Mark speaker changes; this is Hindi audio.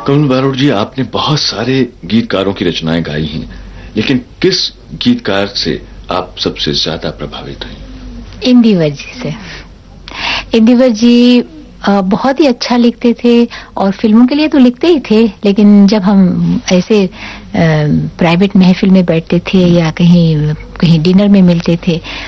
Speaker 1: कमल बारोट जी, आपने बहुत सारे गीतकारों की रचनाएं गाई हैं, लेकिन किस गीतकार से आप सबसे ज्यादा प्रभावित हैं?
Speaker 2: इंदिवर जी से। इंदिवर जी बहुत ही अच्छा लिखते थे और फिल्मों के लिए तो लिखते ही थे, लेकिन जब हम ऐसे प्राइवेट महफिल में बैठते थे या कहीं डिनर में मिलते थे